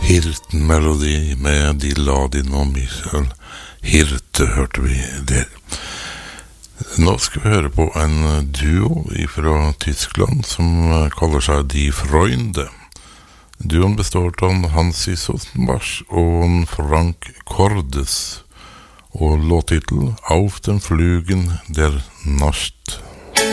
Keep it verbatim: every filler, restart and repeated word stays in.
Hirten-melodi med De Ladin og Michael Hirte hørte vi der. Nå skal vi høre på en duo fra Tyskland som kaller seg Die Freunde. Duoen består av Hansi Sossenbach og Frank Cordes, og låttitel Auf den Flügen der Nacht.